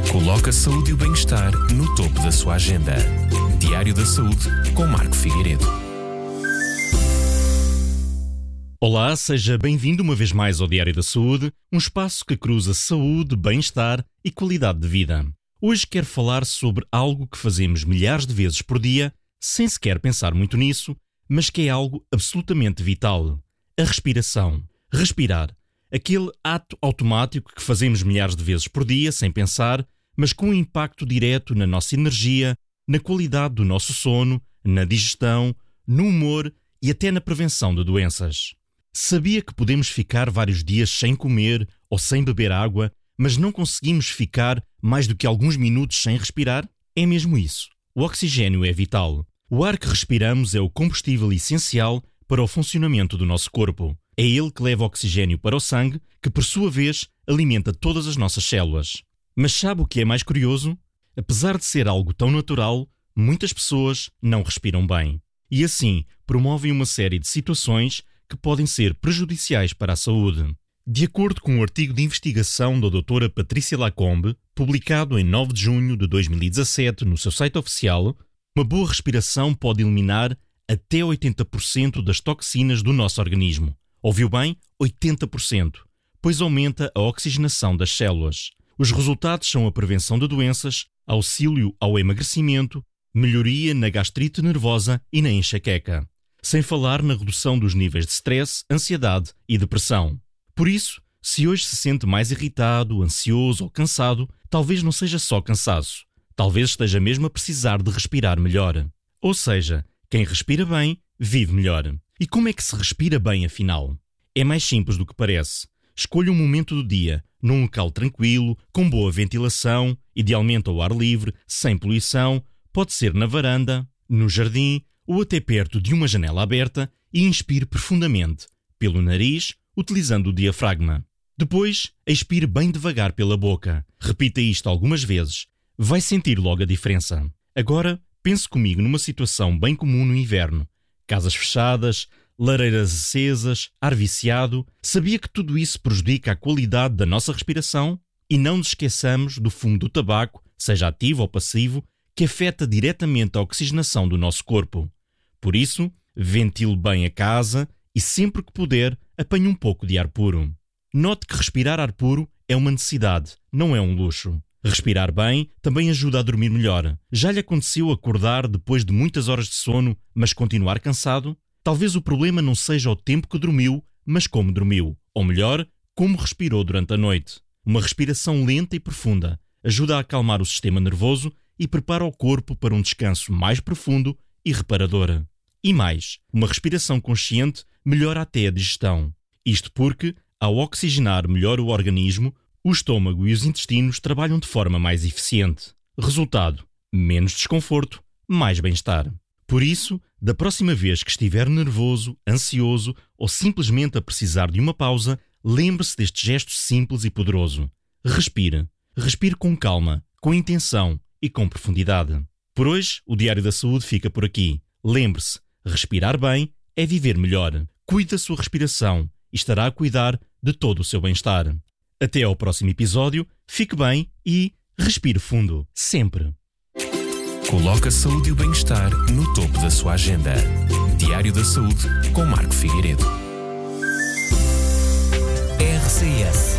Coloca a saúde e o bem-estar no topo da sua agenda. Diário da Saúde com Marco Figueiredo. Olá, seja bem-vindo uma vez mais ao Diário da Saúde, um espaço que cruza saúde, bem-estar e qualidade de vida. Hoje quero falar sobre algo que fazemos milhares de vezes por dia, sem sequer pensar muito nisso, mas que é algo absolutamente vital: a respiração. Respirar. Aquele ato automático que fazemos milhares de vezes por dia, sem pensar, mas com um impacto direto na nossa energia, na qualidade do nosso sono, na digestão, no humor e até na prevenção de doenças. Sabia que podemos ficar vários dias sem comer ou sem beber água, mas não conseguimos ficar mais do que alguns minutos sem respirar? É mesmo isso. O oxigênio é vital. O ar que respiramos é o combustível essencial para o funcionamento do nosso corpo. É ele que leva oxigênio para o sangue, que por sua vez alimenta todas as nossas células. Mas sabe o que é mais curioso? Apesar de ser algo tão natural, muitas pessoas não respiram bem. E assim promovem uma série de situações que podem ser prejudiciais para a saúde. De acordo com um artigo de investigação da doutora Patrícia Lacombe, publicado em 9 de junho de 2017 no seu site oficial, uma boa respiração pode eliminar até 80% das toxinas do nosso organismo. Ouviu bem? 80%, pois aumenta a oxigenação das células. Os resultados são a prevenção de doenças, auxílio ao emagrecimento, melhoria na gastrite nervosa e na enxaqueca. Sem falar na redução dos níveis de stress, ansiedade e depressão. Por isso, se hoje se sente mais irritado, ansioso ou cansado, talvez não seja só cansaço. Talvez esteja mesmo a precisar de respirar melhor. Ou seja, quem respira bem, vive melhor. E como é que se respira bem, afinal? É mais simples do que parece. Escolha um momento do dia, num local tranquilo, com boa ventilação, idealmente ao ar livre, sem poluição, pode ser na varanda, no jardim ou até perto de uma janela aberta, e inspire profundamente, pelo nariz, utilizando o diafragma. Depois, expire bem devagar pela boca. Repita isto algumas vezes. Vai sentir logo a diferença. Agora, pense comigo numa situação bem comum no inverno. Casas fechadas, lareiras acesas, ar viciado. Sabia que tudo isso prejudica a qualidade da nossa respiração? E não nos esqueçamos do fumo do tabaco, seja ativo ou passivo, que afeta diretamente a oxigenação do nosso corpo. Por isso, ventile bem a casa e sempre que puder, apanhe um pouco de ar puro. Note que respirar ar puro é uma necessidade, não é um luxo. Respirar bem também ajuda a dormir melhor. Já lhe aconteceu acordar depois de muitas horas de sono, mas continuar cansado? Talvez o problema não seja o tempo que dormiu, mas como dormiu. Ou melhor, como respirou durante a noite. Uma respiração lenta e profunda ajuda a acalmar o sistema nervoso e prepara o corpo para um descanso mais profundo e reparador. E mais, uma respiração consciente melhora até a digestão. Isto porque, ao oxigenar melhor o organismo, o estômago e os intestinos trabalham de forma mais eficiente. Resultado: menos desconforto, mais bem-estar. Por isso, da próxima vez que estiver nervoso, ansioso ou simplesmente a precisar de uma pausa, lembre-se deste gesto simples e poderoso. Respire. Respire com calma, com intenção e com profundidade. Por hoje, o Diário da Saúde fica por aqui. Lembre-se, respirar bem é viver melhor. Cuide da sua respiração e estará a cuidar de todo o seu bem-estar. Até ao próximo episódio, fique bem e respire fundo, sempre. Coloca a saúde e o bem-estar no topo da sua agenda. Diário da Saúde com Marco Figueiredo. RCS